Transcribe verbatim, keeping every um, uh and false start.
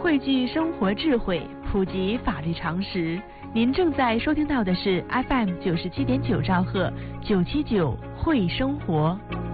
汇聚生活智慧，普及法律常识。您正在收听到的是 F M 九十七点九兆赫九七九会生活。